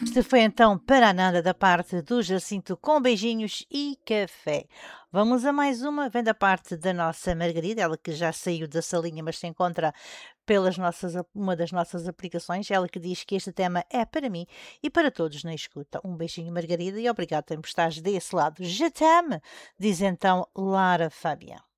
Este foi então para a Nanda da parte do Jacinto com beijinhos e café. Vamos a mais uma, vem da parte da nossa Margarida, ela que já saiu da salinha, mas se encontra pelas uma das nossas aplicações, ela que diz que este tema é para mim e para todos na escuta. Um beijinho, Margarida, e obrigado por estares desse lado. Je t'aime, diz então Lara Fábia.